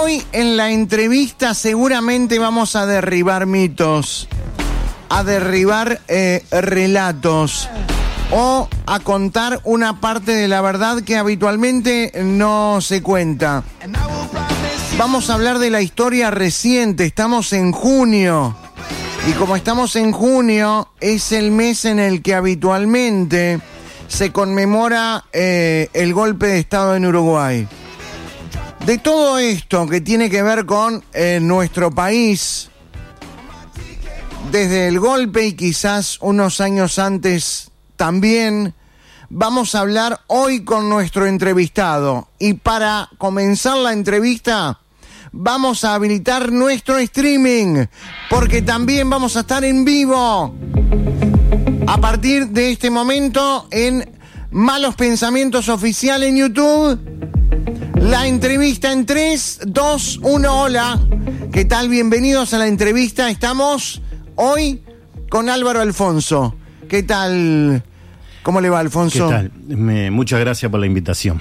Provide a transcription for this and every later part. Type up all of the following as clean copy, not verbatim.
Hoy en la entrevista seguramente vamos a derribar mitos, a derribar relatos o a contar una parte de la verdad que habitualmente no se cuenta. Vamos a hablar de la historia reciente, estamos en junio. Y como estamos en junio, es el mes en el que habitualmente se conmemora el golpe de Estado en Uruguay. De todo esto que tiene que ver con nuestro país, desde el golpe y quizás unos años antes también, vamos a hablar hoy con nuestro entrevistado. Y para comenzar la entrevista, vamos a habilitar nuestro streaming, porque también vamos a estar en vivo a partir de este momento en Malos Pensamientos Oficial en YouTube. La entrevista en 3, 2, 1, hola. ¿Qué tal? Bienvenidos a la entrevista. Estamos hoy con Álvaro Alfonso. ¿Qué tal? ¿Cómo le va, Alfonso? ¿Qué tal? Muchas gracias por la invitación.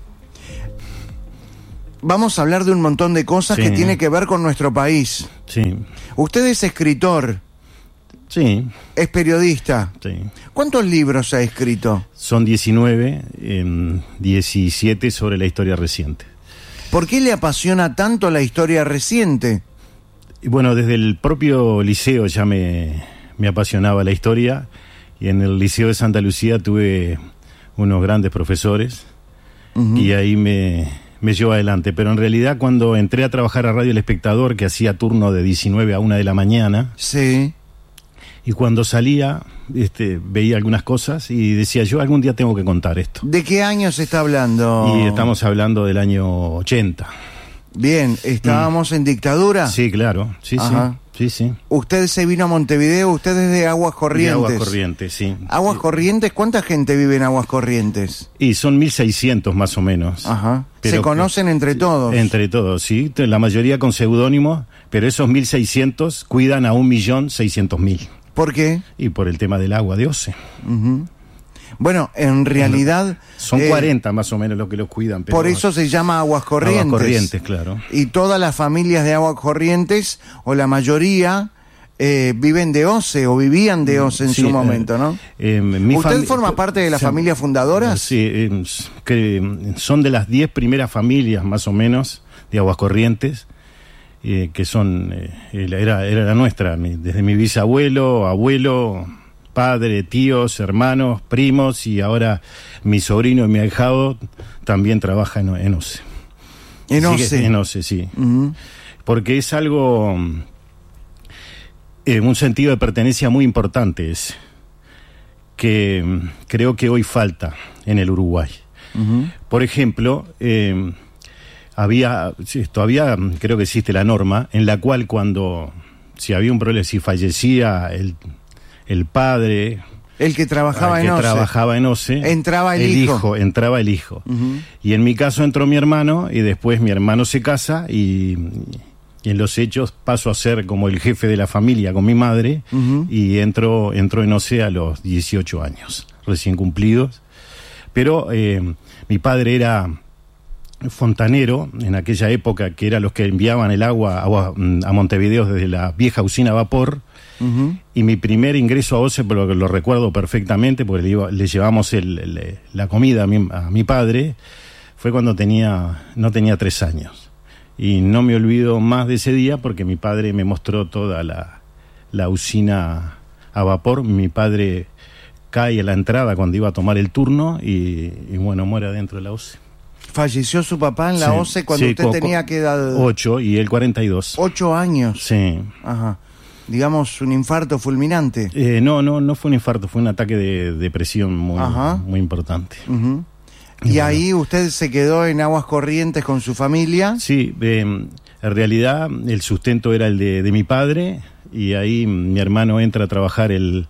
Vamos a hablar de un montón de cosas que tiene que ver con nuestro país. Sí. Usted es escritor. Sí. Es periodista. Sí. ¿Cuántos libros ha escrito? Son 19, 17 sobre la historia reciente. ¿Por qué le apasiona tanto la historia reciente? Y bueno, desde el propio liceo ya me apasionaba la historia, y en el Liceo de Santa Lucía tuve unos grandes profesores, y ahí me llevó adelante. Pero en realidad cuando entré a trabajar a Radio El Espectador, que hacía turno de 19 a 1 de la mañana, sí, y cuando salía veía algunas cosas y decía, yo algún día tengo que contar esto. ¿De qué año se está hablando? Y estamos hablando del año 80. Bien, ¿estábamos en dictadura? Sí, claro, sí. ¿Usted se vino a Montevideo? ¿Usted es de Aguas Corrientes? De Aguas Corrientes, sí. ¿Aguas Corrientes? ¿Cuánta gente vive en Aguas Corrientes? Y son 1.600 más o menos. Ajá. ¿Se conocen entre todos? Entre todos, sí. La mayoría con seudónimo, pero esos 1.600 cuidan a 1.600.000. ¿Por qué? Y por el tema del agua de OCE. Bueno, en realidad... Son 40 más o menos los que los cuidan. Pero por eso se llama Aguas Corrientes. Aguas Corrientes, claro. Y todas las familias de Aguas Corrientes, o la mayoría, viven de OCE, o vivían de OCE en su momento, ¿no? ¿Usted forma parte de las familias fundadoras? Sí, que son de las 10 primeras familias, más o menos, de Aguas Corrientes. Que son, era la nuestra, desde mi bisabuelo, abuelo, padre, tíos, hermanos, primos, y ahora mi sobrino y mi ahijado también trabaja en OCE. ¿En OCE? En OCE, sí. Porque es algo, un sentido de pertenencia muy importante, es que creo que hoy falta en el Uruguay. Por ejemplo, todavía creo que existe la norma en la cual si había un problema, si fallecía el padre, el que trabajaba en OCE, entraba el hijo. Entraba el hijo. Y en mi caso entró mi hermano, y después mi hermano se casa, y en los hechos paso a ser como el jefe de la familia con mi madre, y entró en OCE a los 18 años, recién cumplidos. Pero mi padre era fontanero en aquella época, que eran los que enviaban el agua a Montevideo desde la vieja usina a vapor. Y mi primer ingreso a OCE, por lo que lo recuerdo perfectamente, porque le llevamos la comida a mi padre, fue cuando no tenía 3 años. Y no me olvido más de ese día, porque mi padre me mostró toda la usina a vapor. Mi padre cae a la entrada cuando iba a tomar el turno y bueno, muere adentro de la OCE. ¿Falleció su papá en la OCE cuando usted tenía qué edad? 8 y él 42. 8 años. Sí. Ajá. Digamos, un infarto fulminante. No fue un infarto, fue un ataque de depresión muy importante. ¿Y ahí usted se quedó en Aguas Corrientes con su familia? Sí, en realidad el sustento era el de mi padre, y ahí mi hermano entra a trabajar el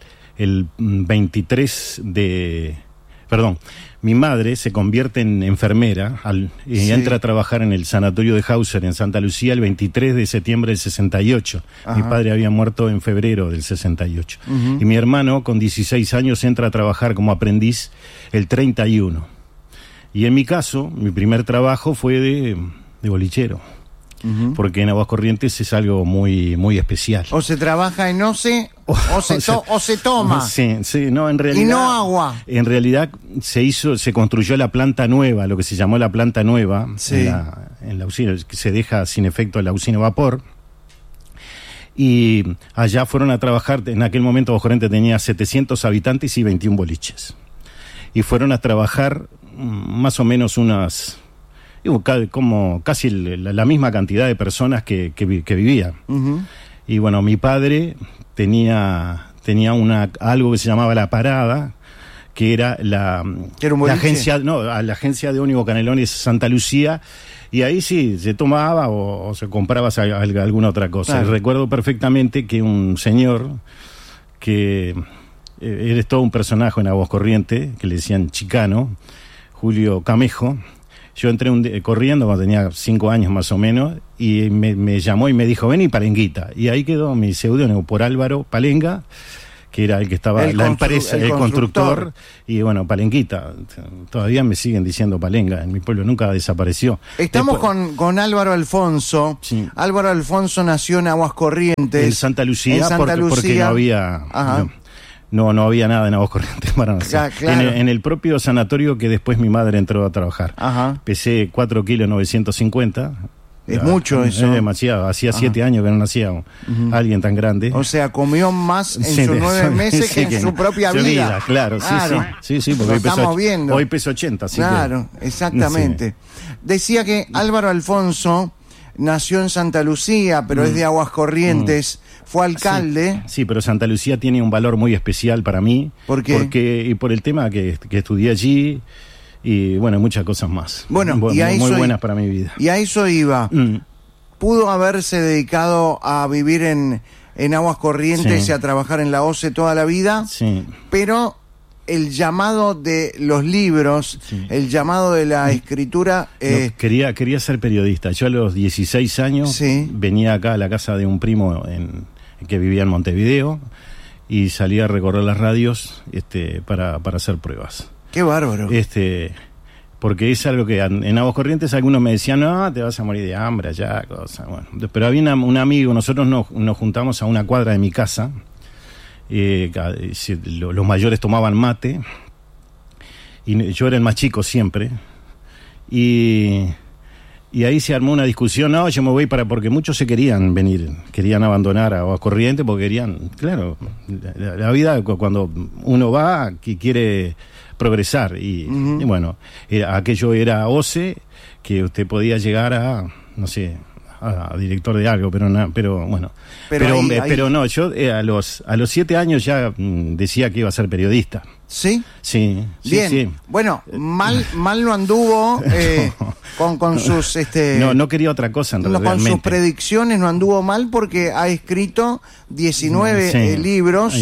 23 de... Perdón, mi madre se convierte en enfermera y entra a trabajar en el sanatorio de Hauser en Santa Lucía el 23 de septiembre del 68. Ajá. Mi padre había muerto en febrero del 68. Y mi hermano, con 16 años, entra a trabajar como aprendiz el 31. Y en mi caso, mi primer trabajo fue de bolichero. porque en Aguas Corrientes es algo muy, muy especial. O se trabaja en OCE o se toma. Sí, no, en realidad. Y no agua. En realidad se construyó la planta nueva, lo que se llamó la planta nueva, sí, en la usina, que se deja sin efecto la usina de vapor. Y allá fueron a trabajar, en aquel momento Aguas Corrientes tenía 700 habitantes y 21 boliches. Y fueron a trabajar más o menos como casi la misma cantidad de personas que vivían. Y bueno, mi padre tenía algo que se llamaba La Parada, que era la agencia de ómnibus Canelones Santa Lucía, y ahí sí se tomaba o se compraba alguna otra cosa. Claro. Recuerdo perfectamente que un señor que eres todo un personaje en Aguas Corrientes, que le decían Chicano, Julio Camejo. Yo entré corriendo cuando tenía 5 años más o menos, y me llamó y me dijo, vení Palenguita. Y ahí quedó mi seudónimo por Álvaro Palenga, que era el que estaba en la empresa, el constructor, y bueno, Palenguita. Todavía me siguen diciendo Palenga, en mi pueblo nunca desapareció. Estamos con Álvaro Alfonso. Sí. Álvaro Alfonso nació en Aguas Corrientes. En Santa Lucía, porque no había... No había nada en Aguas Corrientes para nacer. Claro. En el propio sanatorio que después mi madre entró a trabajar. Pesé 4 kilos 950. Es mucho eso. Es demasiado. Hacía 7 años que no nacía alguien tan grande. O sea, comió más en sus 9 meses que en su propia vida. Claro, sí, porque hoy peso 80. Claro, exactamente. Decía que Álvaro Alfonso nació en Santa Lucía, pero es de Aguas Corrientes. Fue alcalde. Sí, pero Santa Lucía tiene un valor muy especial para mí. ¿Por qué? Y por el tema que estudié allí, y bueno, muchas cosas más. Bueno, muy buenas para mi vida. Y a eso iba. Pudo haberse dedicado a vivir en Aguas Corrientes y a trabajar en la OCE toda la vida, pero el llamado de los libros, el llamado de la escritura... Quería ser periodista. Yo a los 16 años venía acá a la casa de un primo que vivía en Montevideo, y salía a recorrer las radios para hacer pruebas. ¡Qué bárbaro! Porque es algo que en Aguas Corrientes algunos me decían, no, te vas a morir de hambre allá, cosa. Bueno, pero había un amigo, nosotros nos juntamos a una cuadra de mi casa. Los mayores tomaban mate y yo era el más chico siempre, y ahí se armó una discusión. No, yo me voy porque muchos se querían abandonar a Aguas Corrientes porque querían, claro, la vida cuando uno va que quiere progresar y bueno, aquello era OCE, que usted podía llegar a, no sé, a director de algo, pero bueno. Pero no, yo a los 7 años ya decía que iba a ser periodista. ¿Sí? Sí. Bien. Sí. Bueno, mal no anduvo con sus... No quería otra cosa en realidad. Con sus predicciones no anduvo mal, porque ha escrito 19 libros,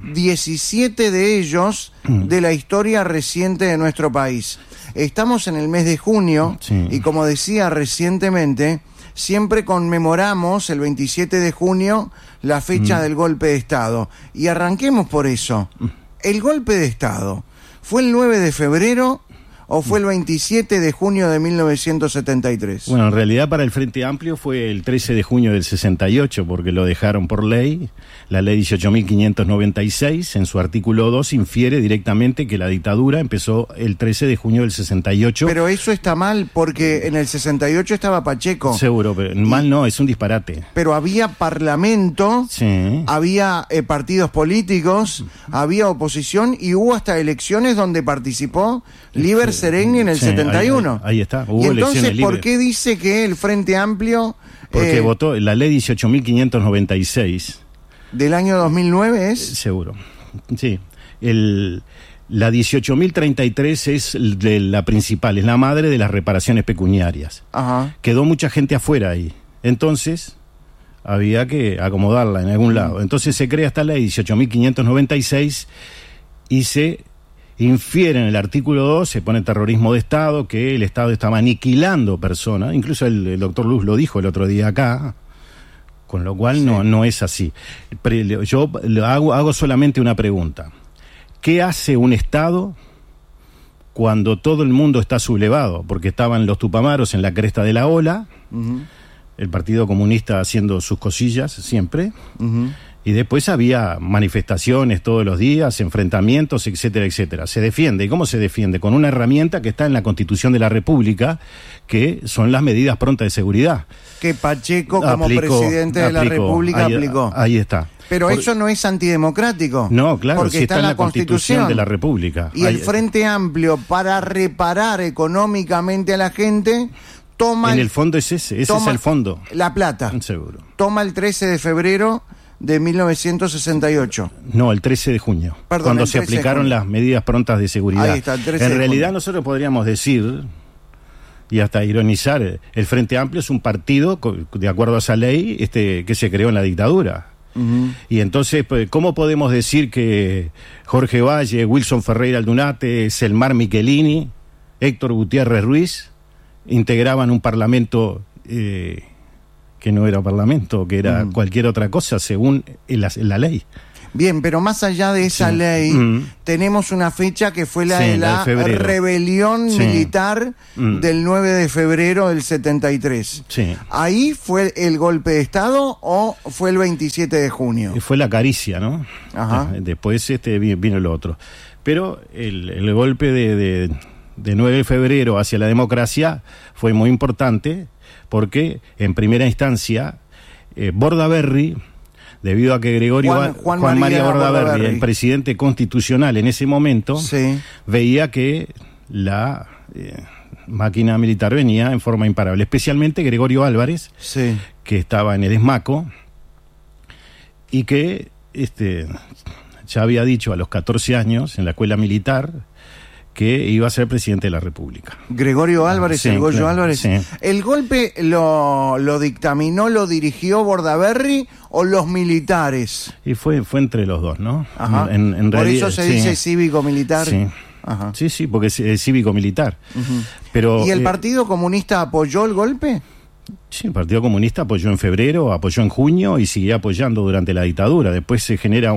17 de ellos de la historia reciente de nuestro país. Estamos en el mes de junio y, como decía recientemente, siempre conmemoramos el 27 de junio la fecha del golpe de Estado. Y arranquemos por eso. ¿El golpe de Estado fue el 9 de febrero o fue el 27 de junio de 1973? Bueno, en realidad para el Frente Amplio fue el 13 de junio del 68, porque lo dejaron por ley. La ley 18.596, en su artículo 2, infiere directamente que la dictadura empezó el 13 de junio del 68. Pero eso está mal, porque en el 68 estaba Pacheco. Seguro, pero mal no, es un disparate. Pero había parlamento, había partidos políticos, había oposición, y hubo hasta elecciones donde participó Líber Seregni en el 71. Ahí está, hubo elecciones. Y entonces, ¿por qué dice que el Frente Amplio... Porque votó la ley 18.596... ¿Del año 2009 es? Seguro, sí. La 18.033 es la principal, es la madre de las reparaciones pecuniarias. Quedó mucha gente afuera ahí. Entonces, había que acomodarla en algún lado. Entonces se crea esta ley 18.596 y se infiere en el artículo 2, se pone terrorismo de Estado, que el Estado estaba aniquilando personas. Incluso el doctor Luz lo dijo el otro día acá. Con lo cual no es así. Yo hago solamente una pregunta. ¿Qué hace un Estado cuando todo el mundo está sublevado? Porque estaban los tupamaros en la cresta de la ola, el Partido Comunista haciendo sus cosillas siempre, y después había manifestaciones todos los días, enfrentamientos, etcétera, etcétera. Se defiende. ¿Y cómo se defiende? Con una herramienta que está en la Constitución de la República, que son las medidas prontas de seguridad. Que Pacheco, como presidente de la República, aplicó. Ahí está. Pero eso no es antidemocrático. No, claro, porque si está en la Constitución de la República. Y el Frente Amplio, para reparar económicamente a la gente, toma... En el fondo es ese es el fondo. La plata. Seguro. Toma el 13 de febrero de 1968. No, el 13 de junio. Perdón, cuando se aplicaron las medidas prontas de seguridad. Ahí está, el 13 en de realidad junio. Nosotros podríamos decir, y hasta ironizar, el Frente Amplio es un partido, de acuerdo a esa ley, que se creó en la dictadura. Y entonces, ¿cómo podemos decir que Jorge Valle, Wilson Ferreira Aldunate, Selmar Michelini, Héctor Gutiérrez Ruiz integraban un parlamento que no era parlamento, que era cualquier otra cosa según la ley? Bien, pero más allá de esa ley, tenemos una fecha que fue la de la rebelión militar del 9 de febrero del 73. Sí. ¿Ahí fue el golpe de Estado o fue el 27 de junio? Fue la caricia, ¿no? Ajá. Después vino lo otro. Pero el golpe de 9 de febrero hacia la democracia fue muy importante porque, en primera instancia, Bordaberry, debido a que Juan María Bordaberry, el presidente constitucional en ese momento, veía que la máquina militar venía en forma imparable, especialmente Gregorio Álvarez, que estaba en el ESMACO y que ya había dicho a los 14 años en la escuela militar que iba a ser presidente de la República. Gregorio Álvarez, el Goyo Álvarez. Sí. ¿El golpe lo dictaminó, lo dirigió Bordaberry o los militares? Y fue entre los dos, ¿no? Ajá. En Por eso se dice cívico-militar. Sí. Ajá. Sí, porque es cívico-militar. Pero, ¿y el Partido Comunista apoyó el golpe? Sí, el Partido Comunista apoyó en febrero, apoyó en junio y siguió apoyando durante la dictadura. Después se genera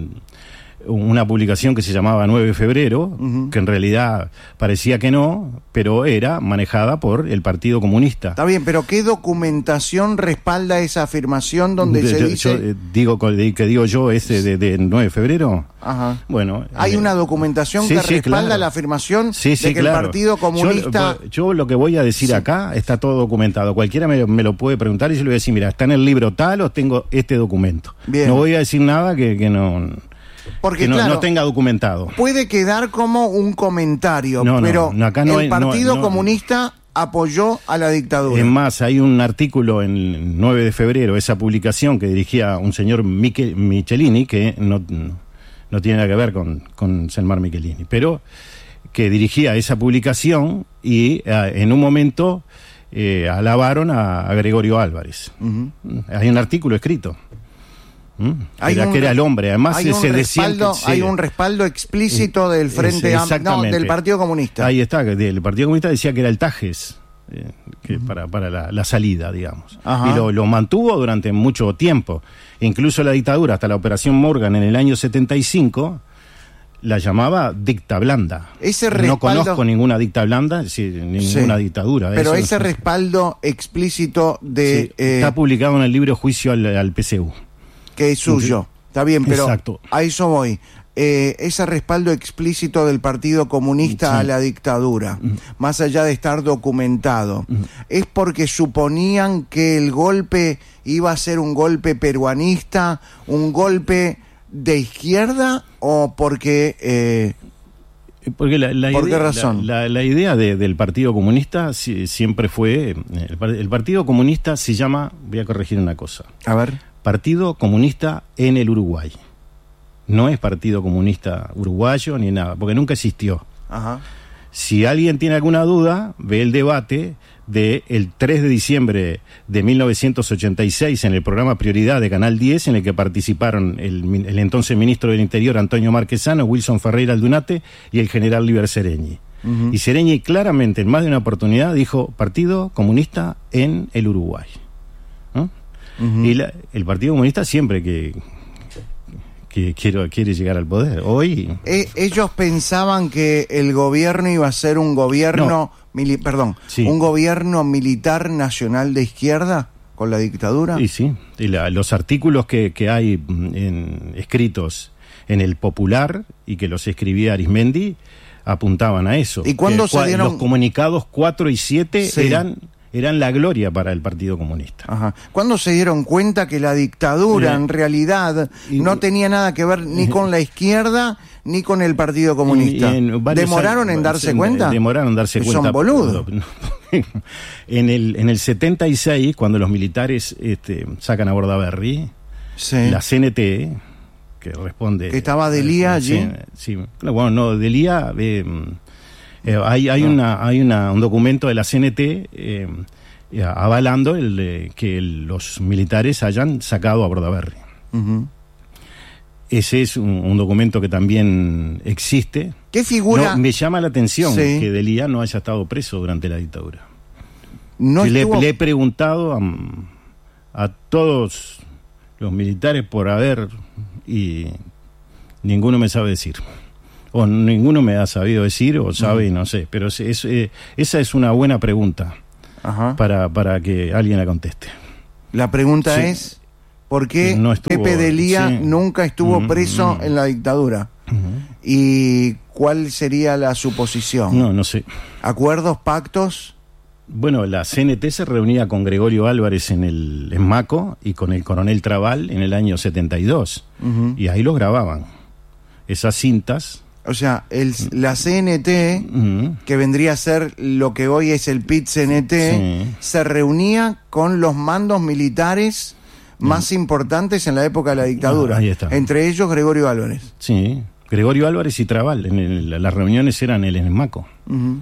una publicación que se llamaba 9 de febrero, que en realidad parecía que no, pero era manejada por el Partido Comunista. Está bien, pero ¿qué documentación respalda esa afirmación donde se dice...? Digo yo de 9 de febrero. Ajá. Bueno, ¿hay una documentación que respalda la afirmación de que el Partido Comunista...? Yo lo que voy a decir acá está todo documentado. Cualquiera me lo puede preguntar y yo le voy a decir, mira, está en el libro tal o tengo este documento. Bien. No voy a decir nada que no... Porque que claro, no tenga documentado. Puede quedar como un comentario, pero acá el Partido Comunista apoyó a la dictadura. Es más, hay un artículo en el 9 de febrero, esa publicación que dirigía un señor Michelini, que no tiene nada que ver con Selmar Michelini, pero que dirigía esa publicación y en un momento alabaron a Gregorio Álvarez. Hay un artículo escrito. Que era el hombre, además hay un respaldo explícito del Frente Amplio, del Partido Comunista. Ahí está, el Partido Comunista decía que era el Tajes para la salida, digamos. Ajá. Y lo mantuvo durante mucho tiempo. Incluso la dictadura, hasta la Operación Morgan en el año 75, la llamaba dicta blanda. No conozco ninguna dicta blanda, ninguna dictadura. Pero ese respaldo explícito de... está publicado en el libro Juicio al PCU. Que es suyo, está bien, pero exacto. A eso voy. Ese respaldo explícito del Partido Comunista a la dictadura, más allá de estar documentado, ¿es porque suponían que el golpe iba a ser un golpe peruanista, un golpe de izquierda, o porque... Porque ¿por qué razón? La idea del Partido Comunista siempre fue... El Partido Comunista se llama... Voy a corregir una cosa. A ver... Partido Comunista en el Uruguay. No es Partido Comunista uruguayo ni nada, porque nunca existió. Ajá. Si alguien tiene alguna duda, ve el debate del 3 de diciembre de 1986 en el programa Prioridad de Canal 10, en el que participaron el entonces ministro del Interior Antonio Marquesano, Wilson Ferreira Aldunate y el general Liber Seregni. Y Seregni claramente en más de una oportunidad dijo Partido Comunista en el Uruguay. ¿No? Y el Partido Comunista siempre que quiere llegar al poder. Hoy... ellos pensaban que el gobierno iba a ser un gobierno... un gobierno militar nacional de izquierda, con la dictadura? Y sí, los artículos que hay escritos en el Popular y que los escribía Arismendi apuntaban a eso. ¿Y cuándo se dieron? Los comunicados 4 y 7 Sí. eran la gloria para el Partido Comunista. Ajá. ¿Cuándo se dieron cuenta que la dictadura en realidad no tenía nada que ver ni con la izquierda ni con el Partido Comunista? ¿Demoraron en darse cuenta? Demoraron en darse cuenta. Son boludos. En el 76, cuando los militares sacan a Bordaberry, Sí. la CNT, que responde... Que estaba Delía allí. Sí, bueno, no, Delía... hay un documento de la CNT avalando que los militares hayan sacado a Bordaberry. Ujú. Ese es un documento que también existe. ¿Qué figura? No, me llama la atención Sí. que Delía no haya estado preso durante la dictadura. No le estuvo- he preguntado a todos los militares por haber, y ninguno me sabe decir. O ninguno me ha sabido decir, o sabe y no sé. Pero esa es una buena pregunta Ajá. para que alguien la conteste. La pregunta Sí. es, ¿por qué No estuvo, Pepe Delía sí. nunca estuvo preso en la dictadura? ¿Y cuál sería la suposición? No sé. ¿Acuerdos, pactos? Bueno, la CNT se reunía con Gregorio Álvarez en Maco y con el coronel Trabal en el año 72. Ujú. Y ahí los grababan. Esas cintas. O sea, la CNT, Ujú. que vendría a ser lo que hoy es el PIT-CNT, Sí. se reunía con los mandos militares más importantes en la época de la dictadura. Ahí está. Entre ellos Gregorio Álvarez. Sí, Gregorio Álvarez y Trabal. Las reuniones eran en el Maco. Ujú.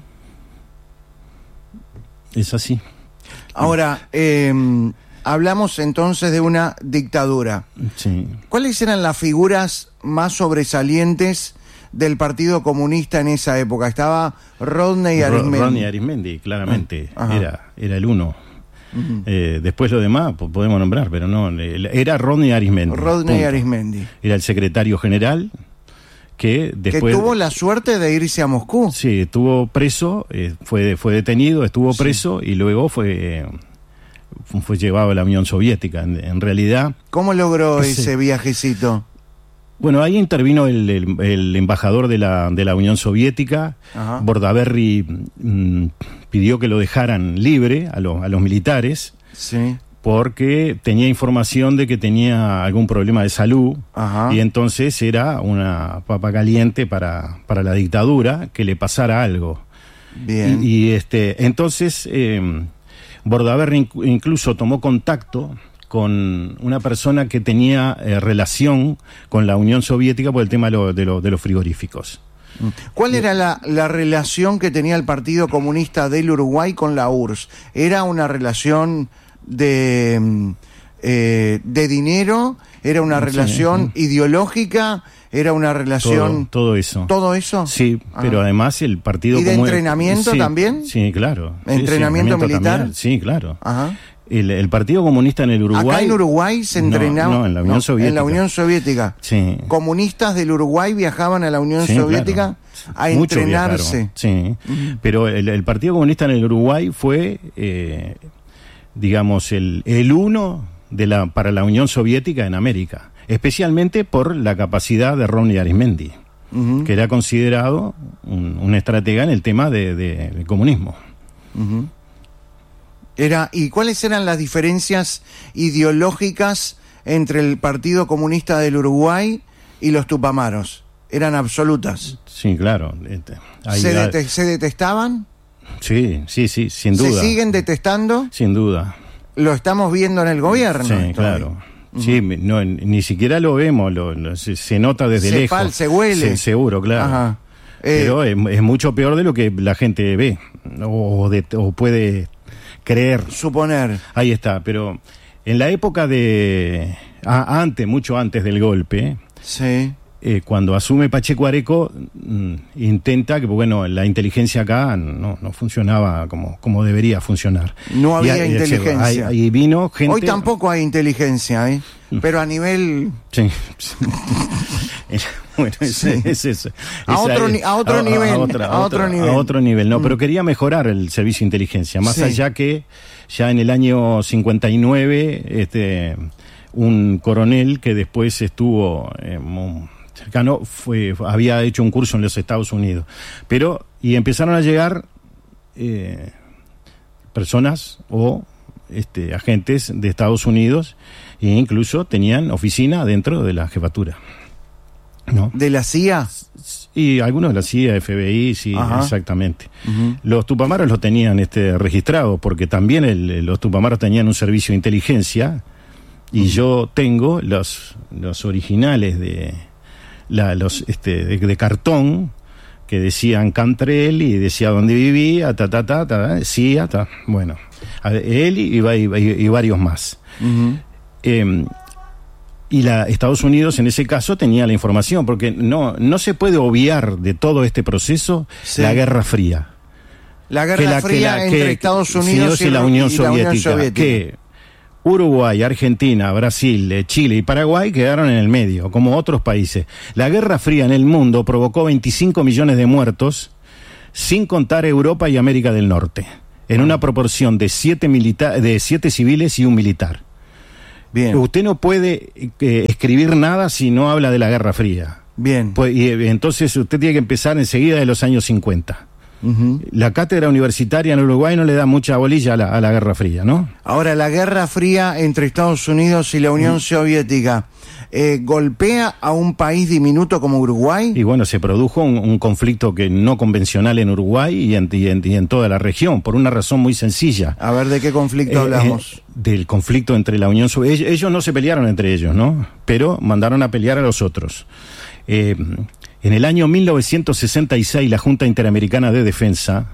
Es así. Ahora, hablamos entonces de una dictadura. Sí. ¿Cuáles eran las figuras más sobresalientes del Partido Comunista en esa época? Estaba Rodney Arismendi. Rodney Arismendi, claramente. Ajá. Era el uno. Después lo demás podemos nombrar, pero no. Era Rodney Arismendi. Rodney punto. Arismendi. Era el secretario general que después... Que tuvo la suerte de irse a Moscú. Sí, estuvo preso, fue detenido, estuvo preso y luego fue llevado a la Unión Soviética. En realidad, ¿Cómo logró Sí. ese viajecito? bueno, ahí intervino el embajador de la Unión Soviética. Ajá. Bordaberry pidió que lo dejaran libre a los militares Sí. porque tenía información de que tenía algún problema de salud. Ajá. Y entonces era una papa caliente para la dictadura que le pasara algo. Bien. Entonces Bordaberry incluso tomó contacto con una persona que tenía relación con la Unión Soviética por el tema de los frigoríficos. ¿Cuál era la relación que tenía el Partido Comunista del Uruguay con la URSS? ¿Era una relación de dinero? ¿Era una relación ideológica? ¿Era una relación... Todo eso. ¿Todo eso? Sí, Ah. pero además el partido... ¿Y de entrenamiento también? Sí, claro. Sí, ¿Entrenamiento militar? también. Sí, claro. Ajá. El Partido Comunista en el Uruguay... Acá en Uruguay se entrenaba... No, en la Unión Soviética. En la Unión Soviética. Sí. Comunistas del Uruguay viajaban a la Unión Sí, claro. Soviética a Muchos entrenarse. viajaron, sí. Pero el Partido Comunista en el Uruguay fue, digamos, el uno para la Unión Soviética en América, especialmente por la capacidad de Rodney Arismendi, Ujú. que era considerado un estratega en el tema de comunismo. Ujú. ¿Y cuáles eran las diferencias ideológicas entre el Partido Comunista del Uruguay y los Tupamaros? ¿Eran absolutas? Sí, claro. ¿Se detestaban? Sí, sin duda. ¿Se siguen detestando? Sin duda. Lo estamos viendo en el gobierno. Sí, esto. claro. Sí, no, ni siquiera lo vemos, se nota desde lejos. Se huele. Seguro, claro. Ajá. Pero es mucho peor de lo que la gente ve o puede creer. Suponer. Ahí está, pero en la época mucho antes del golpe, Sí. cuando asume Pacheco Areco, intenta que, bueno, la inteligencia acá no funcionaba como debería funcionar. No había Y inteligencia. ahí vino gente... Hoy tampoco hay inteligencia, ¿eh? Pero a nivel... Sí. Bueno, es eso. A otro nivel. No, pero quería mejorar el servicio de inteligencia, más Sí. allá que ya en el año 59, un coronel que después estuvo muy cercano, había hecho un curso en los Estados Unidos. Y empezaron a llegar personas o agentes de Estados Unidos, e incluso tenían oficina dentro de la jefatura, ¿no? ¿De la CIA? Y algunos de la CIA, FBI, sí, Ajá. exactamente. Uh-huh. Los Tupamaros lo tenían registrado, porque también los Tupamaros tenían un servicio de inteligencia, y yo tengo los originales de cartón, que decían Cantrell y decía dónde vivía, CIA, bueno, él y varios más. Uh-huh. Y Estados Unidos en ese caso tenía la información, porque no se puede obviar de todo este proceso, sí, la Guerra Fría. La Guerra Fría entre Estados Unidos y la Unión Soviética. Que Uruguay, Argentina, Brasil, Chile y Paraguay quedaron en el medio, como otros países. La Guerra Fría en el mundo provocó 25 millones de muertos, sin contar Europa y América del Norte, en una proporción de 7 civiles y un militar. Bien. Usted no puede escribir nada si no habla de la Guerra Fría. Bien. Entonces usted tiene que empezar enseguida de los años 50. Uh-huh. La cátedra universitaria en Uruguay no le da mucha bolilla a la Guerra Fría, ¿no? Ahora, la Guerra Fría entre Estados Unidos y la Unión Soviética, ¿golpea a un país diminuto como Uruguay? Y bueno, se produjo un conflicto que no convencional en Uruguay y en toda la región, por una razón muy sencilla. A ver, ¿de qué conflicto hablamos? Del conflicto entre la Unión Soviética. Ellos no se pelearon entre ellos, ¿no? Pero mandaron a pelear a los otros. En el año 1966, la Junta Interamericana de Defensa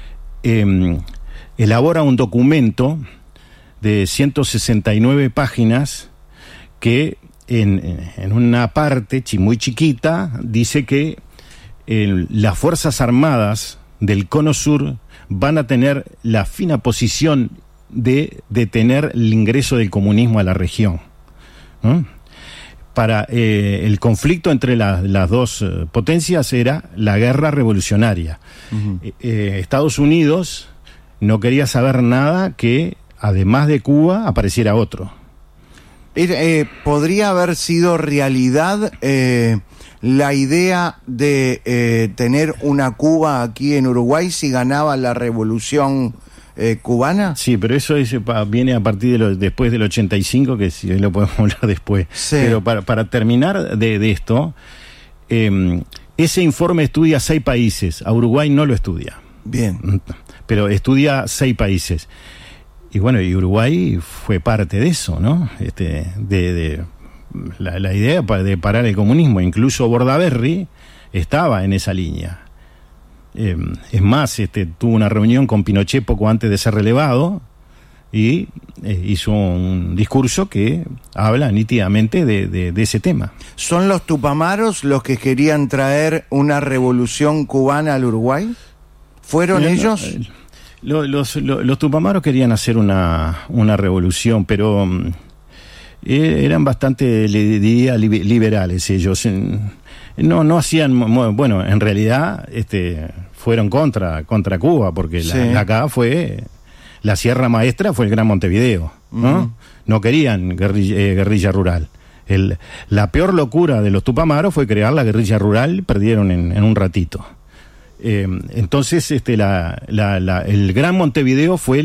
elabora un documento de 169 páginas que en una parte muy chiquita dice que las Fuerzas Armadas del Cono Sur van a tener la fina posición de detener el ingreso del comunismo a la región, ¿no? Para el conflicto entre las dos potencias era la guerra revolucionaria. Uh-huh. Estados Unidos no quería saber nada que, además de Cuba, apareciera otro. ¿Podría haber sido realidad la idea de tener una Cuba aquí en Uruguay si ganaba la revolución cubana? Sí, pero eso viene a partir después del 85, que si lo podemos hablar después. Sí. Pero para terminar de esto, ese informe estudia 6 países, a Uruguay no lo estudia. Bien. Pero estudia 6 países. Y bueno, y Uruguay fue parte de eso, ¿no? La idea de parar el comunismo. Incluso Bordaberry estaba en esa línea. Es más, tuvo una reunión con Pinochet poco antes de ser relevado y hizo un discurso que habla nítidamente de ese tema. ¿Son los Tupamaros los que querían traer una revolución cubana al Uruguay? ¿Fueron ellos? Los Tupamaros querían hacer una revolución, pero eran bastante, diría, liberales ellos. No hacían, bueno, en realidad fueron contra Cuba, porque sí, acá fue la Sierra Maestra, fue el Gran Montevideo, ¿no? Uh-huh. No querían guerrilla rural. La peor locura de los Tupamaros fue crear la guerrilla rural, perdieron en un ratito. Entonces el Gran Montevideo fue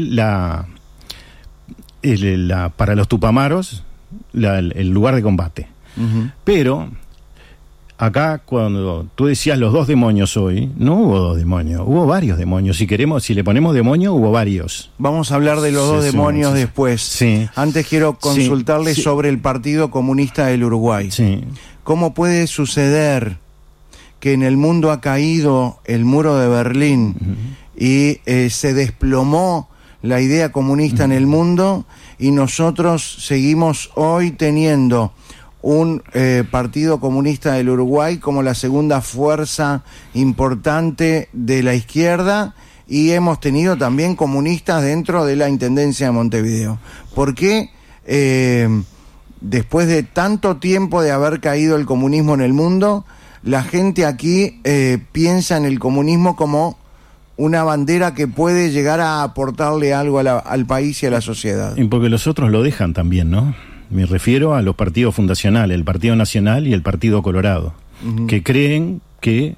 para los Tupamaros el lugar de combate. Uh-huh. Pero acá, cuando tú decías los 2 demonios hoy, no hubo 2 demonios, hubo varios demonios. Si le ponemos demonio, hubo varios. Vamos a hablar de los 2 demonios después. Sí. Antes quiero consultarle sobre el Partido Comunista del Uruguay. Sí. ¿Cómo puede suceder que en el mundo ha caído el muro de Berlín, uh-huh, y se desplomó la idea comunista, uh-huh, en el mundo, y nosotros seguimos hoy teniendo un Partido Comunista del Uruguay como la segunda fuerza importante de la izquierda, y hemos tenido también comunistas dentro de la Intendencia de Montevideo? ¿Por qué después de tanto tiempo de haber caído el comunismo en el mundo, la gente aquí piensa en el comunismo como una bandera que puede llegar a aportarle algo al país y a la sociedad. Y porque los otros lo dejan también, ¿no? Me refiero a los partidos fundacionales, el Partido Nacional y el Partido Colorado, que creen que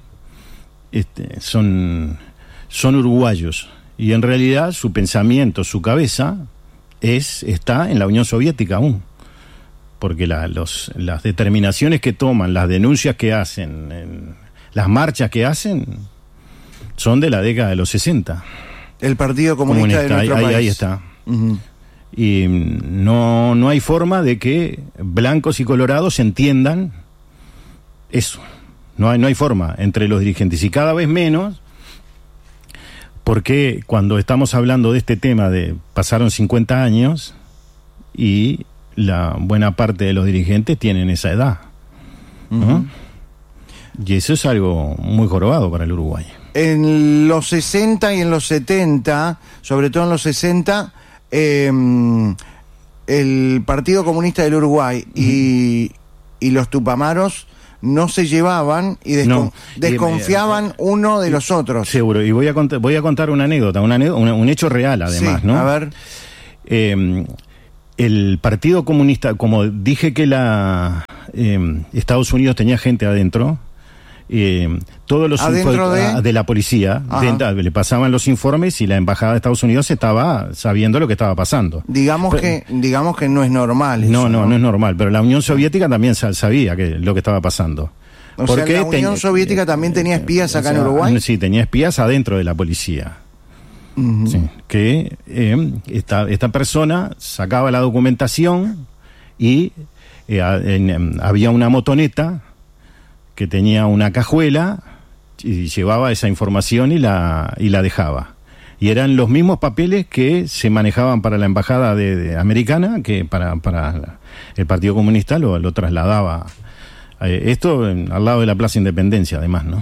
son uruguayos, y en realidad su pensamiento, su cabeza está en la Unión Soviética aún, porque las determinaciones que toman, las denuncias que hacen, las marchas que hacen, son de la década de los 60. El Partido Comunista de nuestro país. Ahí está. Y no hay forma de que blancos y colorados entiendan eso. No hay forma entre los dirigentes, y cada vez menos, porque cuando estamos hablando de este tema pasaron 50 años y la buena parte de los dirigentes tienen esa edad, ¿no? Y eso es algo muy jorobado para el Uruguay. En los 60 y en los 70, sobre todo en los 60, el Partido Comunista del Uruguay y los tupamaros no se llevaban y desconfiaban uno de los otros. Seguro, y voy a contar una anécdota, un hecho real además, sí, ¿no? A ver. El Partido Comunista, como dije que Estados Unidos tenía gente adentro, todos los de la policía le pasaban los informes, y la embajada de Estados Unidos estaba sabiendo lo que estaba pasando. Digamos que no es normal eso, no es normal, pero la Unión Soviética también sabía lo que estaba pasando. Porque la Unión Soviética también tenía espías acá en Uruguay. Sí, tenía espías adentro de la policía. Sí, que esta persona sacaba la documentación y había una motoneta que tenía una cajuela y llevaba esa información y la dejaba. Y eran los mismos papeles que se manejaban para la embajada americana, que para el Partido Comunista lo trasladaba. Esto al lado de la Plaza Independencia, además, ¿no?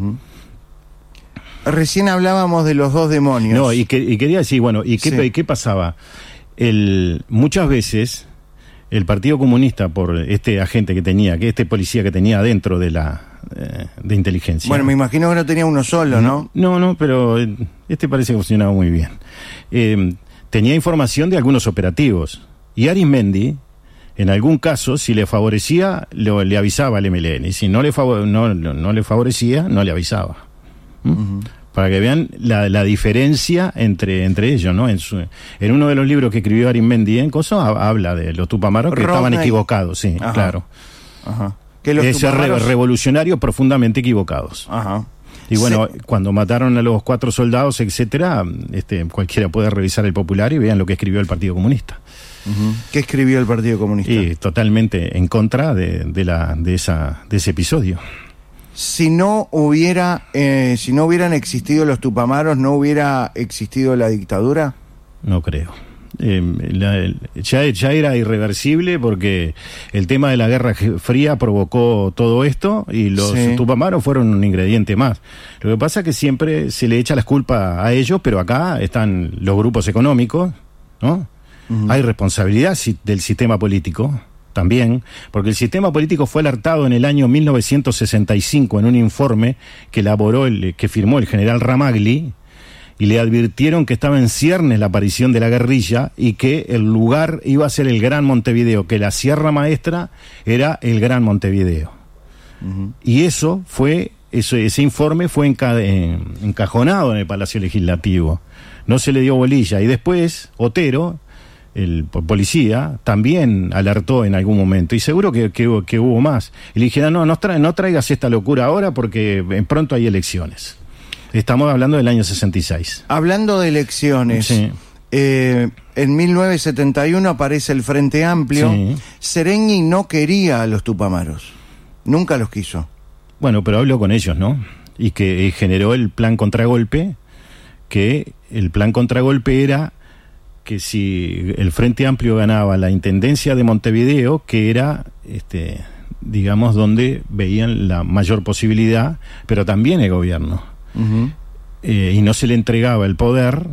Recién hablábamos de los dos demonios. No, y quería decir, bueno, ¿qué pasaba? Muchas veces el Partido Comunista, por este agente que tenía, policía que tenía dentro de inteligencia. Bueno, me imagino que no tenía uno solo, ¿no? No, pero parece que funcionaba muy bien. Tenía información de algunos operativos. Y Arismendi, en algún caso, si le favorecía, le avisaba al MLN. Y si no le favorecía, no le avisaba. Para que vean la diferencia entre ellos, ¿no? En uno de los libros que escribió Arismendi habla de los tupamaros que estaban equivocados, sí. Ajá. Claro. Ajá. Que los revolucionarios profundamente equivocados. Ajá. Y bueno, cuando mataron a los 4 soldados, etcétera, cualquiera puede revisar el Popular y vean lo que escribió el Partido Comunista. ¿Qué escribió el Partido Comunista? Y totalmente en contra de ese episodio. Si no hubieran existido los tupamaros, ¿no hubiera existido la dictadura? No creo. Ya era irreversible, porque el tema de la Guerra Fría provocó todo esto, y los tupamaros fueron un ingrediente más. Lo que pasa es que siempre se le echa la culpa a ellos, pero acá están los grupos económicos, ¿no? Hay responsabilidad del sistema político también, porque el sistema político fue alertado en el año 1965 en un informe que firmó el general Ramagli, y le advirtieron que estaba en ciernes la aparición de la guerrilla y que el lugar iba a ser el Gran Montevideo, que la Sierra Maestra era el Gran Montevideo. Y ese informe fue encajonado en el Palacio Legislativo. No se le dio bolilla, y después Otero, el policía, también alertó en algún momento, y seguro que hubo más. Y le dijeron, no traigas esta locura ahora, porque pronto hay elecciones. Estamos hablando del año 66. Hablando de elecciones, sí. En 1971 aparece el Frente Amplio. Sí. Sereñi no quería a los tupamaros, nunca los quiso. Bueno, pero habló con ellos, ¿no? Y que generó el plan contragolpe, que el plan contragolpe era que si el Frente Amplio ganaba la Intendencia de Montevideo, que era, digamos, donde veían la mayor posibilidad, pero también el gobierno. Y no se le entregaba el poder,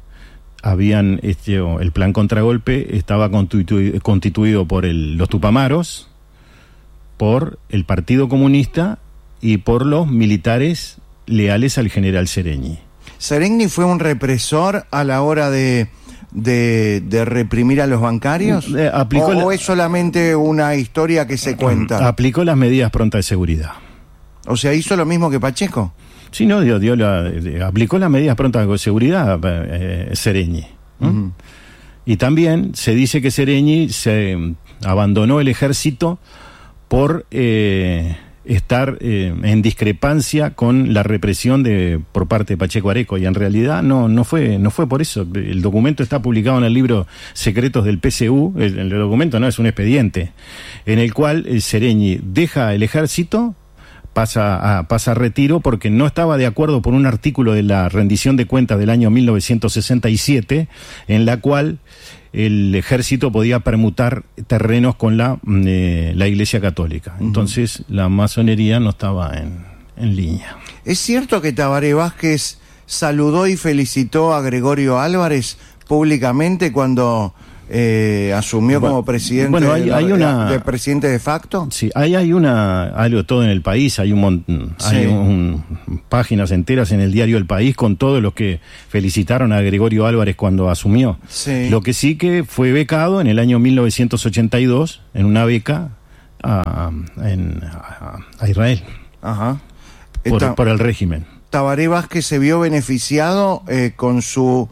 el plan contragolpe estaba constituido por los tupamaros, por el Partido Comunista y por los militares leales al general Seregni. ¿Seregni fue un represor a la hora de reprimir a los bancarios? ¿O es solamente una historia que se cuenta? Aplicó las medidas prontas de seguridad. O sea, ¿hizo lo mismo que Pacheco? Sí, no, aplicó las medidas prontas de seguridad Seregni. Uh-huh. Y también se dice que Seregni se abandonó el ejército por estar en discrepancia con la represión por parte de Pacheco Areco, y en realidad no fue por eso. El documento está publicado en el libro Secretos del PCU. El documento no es un expediente, en el cual Seregni deja el ejército, pasa a retiro porque no estaba de acuerdo por un artículo de la rendición de cuentas del año 1967, en la cual el ejército podía permutar terrenos con la Iglesia Católica. Entonces, la masonería no estaba en línea. ¿Es cierto que Tabaré Vázquez saludó y felicitó a Gregorio Álvarez públicamente cuando asumió como presidente, de presidente de facto? Sí, hay algo todo en el país, hay páginas enteras en el diario El País con todos los que felicitaron a Gregorio Álvarez cuando asumió. Sí. Lo que sí que fue becado en el año 1982 en una beca a Israel. Ajá. Por el régimen. Tabaré Vázquez se vio beneficiado con su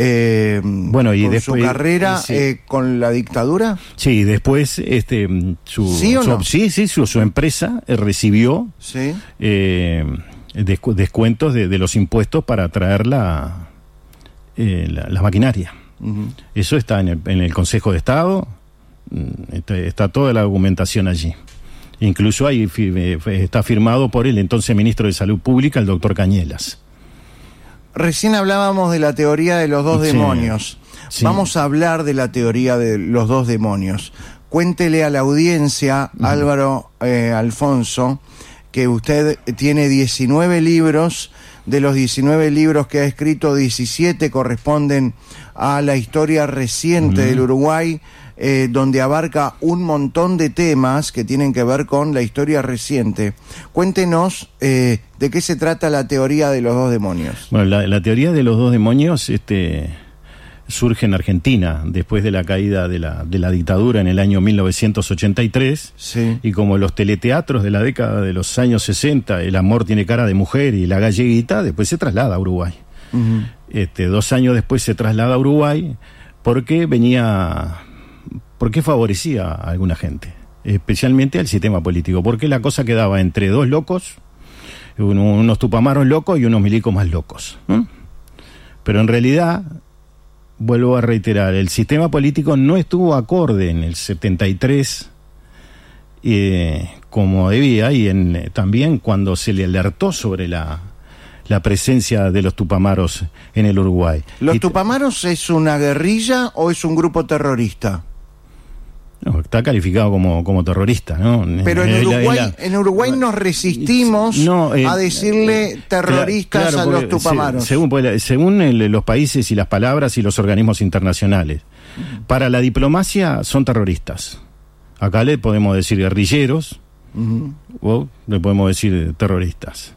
su carrera con la dictadura. Sí, después su empresa recibió descuentos de los impuestos para traer la maquinaria. Uh-huh. Eso está en el Consejo de Estado, está toda la documentación allí. Incluso ahí está firmado por el entonces ministro de Salud Pública, el doctor Cañelas. Recién hablábamos de la teoría de los dos demonios. Sí. Vamos a hablar de la teoría de los dos demonios. Cuéntele a la audiencia, Álvaro Alfonso, que usted tiene 19 libros. De los 19 libros que ha escrito, 17 corresponden a la historia reciente del Uruguay, donde abarca un montón de temas que tienen que ver con la historia reciente. Cuéntenos de qué se trata la teoría de los dos demonios. Bueno, la teoría de los dos demonios surge en Argentina después de la caída de la dictadura en el año 1983. Sí. Y como los teleteatros de la década de los años 60, El amor tiene cara de mujer y La galleguita, después se traslada a Uruguay. Uh-huh. 2 años después se traslada a Uruguay porque favorecía a alguna gente, especialmente al sistema político, porque la cosa quedaba entre dos locos, unos tupamaros locos y unos milicos más locos, ¿no? Pero en realidad, vuelvo a reiterar, el sistema político no estuvo acorde en el 73 como debía, y también cuando se le alertó sobre la presencia de los tupamaros en el Uruguay. ¿Los tupamaros es una guerrilla o es un grupo terrorista? No, está calificado como terrorista, ¿no? Pero en Uruguay nos resistimos a decirle terroristas a los tupamaros. Según los países y las palabras y los organismos internacionales. Para la diplomacia son terroristas. Acá le podemos decir guerrilleros, o le podemos decir terroristas.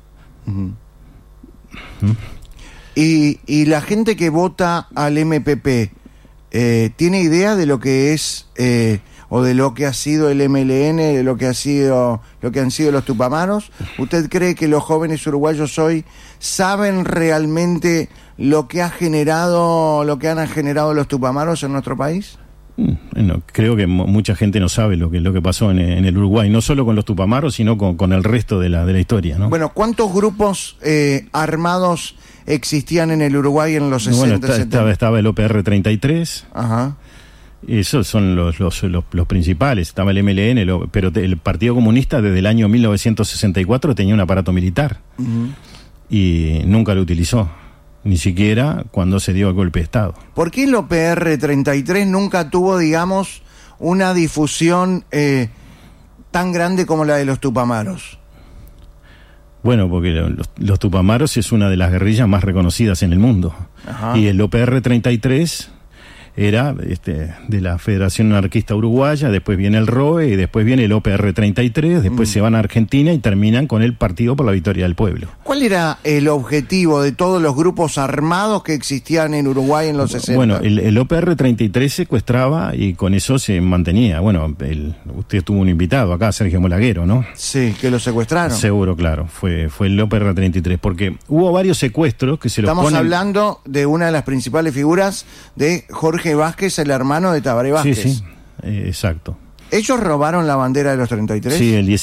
Y la gente que vota al MPP, ¿tiene idea de lo que es o de lo que ha sido el MLN, de lo que han sido los tupamaros? ¿Usted cree que los jóvenes uruguayos hoy saben realmente lo que han generado los tupamaros en nuestro país? No, creo que mucha gente no sabe lo que pasó en el Uruguay, no solo con los tupamaros, sino con el resto de la historia, ¿no? Bueno, ¿cuántos grupos armados existían en el Uruguay en los 60, 70? Estaba el OPR 33. Ajá. Esos son los principales. Estaba el MLN, pero el Partido Comunista desde el año 1964 tenía un aparato militar. Y nunca lo utilizó, ni siquiera cuando se dio el golpe de Estado. ¿Por qué el OPR 33 nunca tuvo, digamos, una difusión tan grande como la de los tupamaros? Bueno, porque los tupamaros es una de las guerrillas más reconocidas en el mundo. Ajá. Y el OPR 33 era de la Federación Anarquista Uruguaya, después viene el ROE y después viene el OPR 33, después se van a Argentina y terminan con el Partido por la Victoria del Pueblo. ¿Cuál era el objetivo de todos los grupos armados que existían en Uruguay en los 60? Bueno, el OPR 33 secuestraba y con eso se mantenía. Bueno, usted tuvo un invitado acá, Sergio Molaguero, ¿no? Sí, que lo secuestraron. Seguro, claro, fue el OPR 33, porque hubo varios secuestros que se los Estamos ponen... hablando de una de las principales figuras de Jorge Vázquez, el hermano de Tabaré Vázquez. Sí, exacto. ¿Ellos robaron la bandera de los 33? Sí, el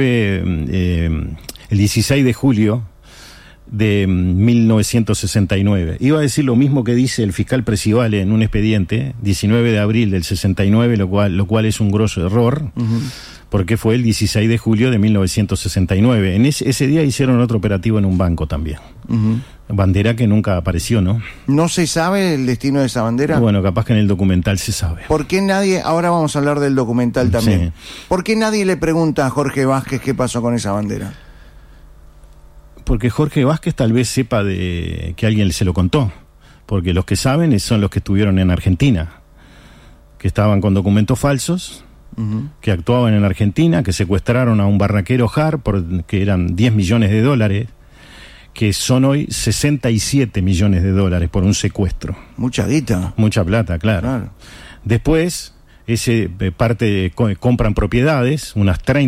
16 de julio de 1969. Iba a decir lo mismo que dice el fiscal Presivale en un expediente, 19 de abril del 69, lo cual es un grosso error, porque fue el 16 de julio de 1969. En ese día hicieron otro operativo en un banco también. Bandera que nunca apareció, ¿no? ¿No se sabe el destino de esa bandera? Bueno, capaz que en el documental se sabe. ¿Por qué nadie, ahora vamos a hablar del documental también, ¿por qué nadie le pregunta a Jorge Vázquez qué pasó con esa bandera? Porque Jorge Vázquez tal vez sepa de que alguien se lo contó, porque los que saben son los que estuvieron en Argentina, que estaban con documentos falsos, que actuaban en Argentina, que secuestraron a un barraquero JAR, que eran 10 millones de dólares, que son hoy 67 millones de dólares por un secuestro. Mucha guita. Mucha plata, claro. Después, compran propiedades, unas 30